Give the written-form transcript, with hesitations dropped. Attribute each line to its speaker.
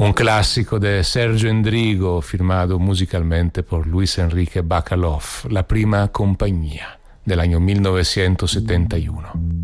Speaker 1: Un clásico de Sergio Endrigo, firmado musicalmente por Luis Enrique Bacalov, La Prima Compañía, del año 1971.